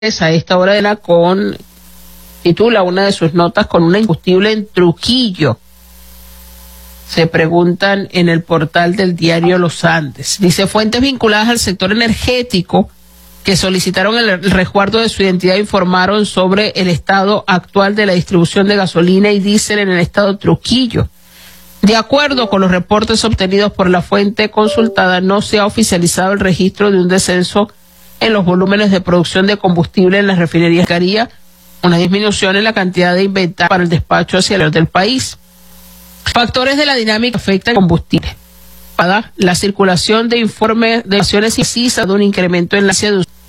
A esta hora de titula una de sus notas con un incombustible en Trujillo. Se preguntan en el portal del diario Los Andes. Dice, fuentes vinculadas al sector energético que solicitaron el resguardo de su identidad informaron sobre el estado actual de la distribución de gasolina y diésel en el estado de Trujillo. De acuerdo con los reportes obtenidos por la fuente consultada, no se ha oficializado el registro de un descenso en los volúmenes de producción de combustible en las refinerías de Caría, una disminución en la cantidad de inventario para el despacho hacia el del país. Factores de la dinámica afectan el combustible. La circulación de informes de acciones incisas de un incremento en la